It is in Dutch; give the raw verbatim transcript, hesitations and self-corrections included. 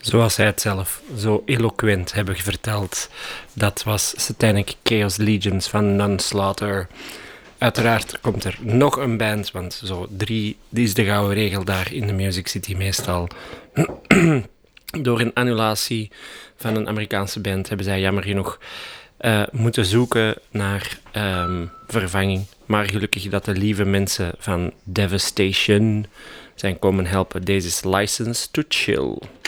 Zoals hij het zelf zo eloquent hebben verteld. Dat was Satanic Chaos Legions van Nunslaughter. Uiteraard komt er nog een band, want zo drie, die is de gouden regel daar in de Music City meestal. Door een annulatie van een Amerikaanse band hebben zij jammer genoeg uh, moeten zoeken naar um, vervanging. Maar gelukkig dat de lieve mensen van Devastation zijn komen helpen. Deze is License to Chill.